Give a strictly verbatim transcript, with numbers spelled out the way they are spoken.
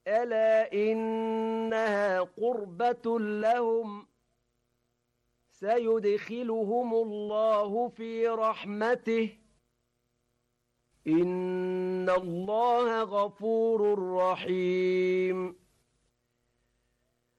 ألا إنها قربة لهم سيدخلهم الله في رحمته إن الله غفور رحيم